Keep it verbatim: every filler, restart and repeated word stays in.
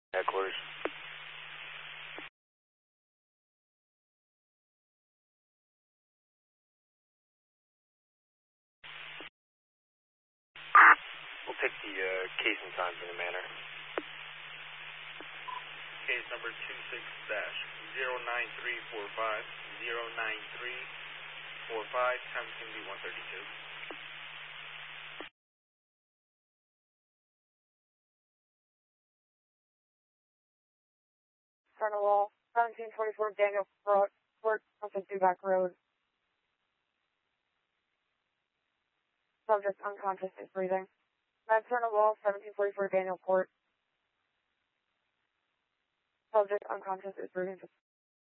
Headquarters. We'll take the uh, case and times in a manner. Case number two six dash zero nine three four five, zero nine three four five, time's going to be one thirty-two. Front of wall, seventeen twenty-four Daniel Court, Court, Office Dubac Road. Subject unconscious is breathing. Med Front of wall, seventeen forty-four Daniel Court. Subject unconscious is breathing.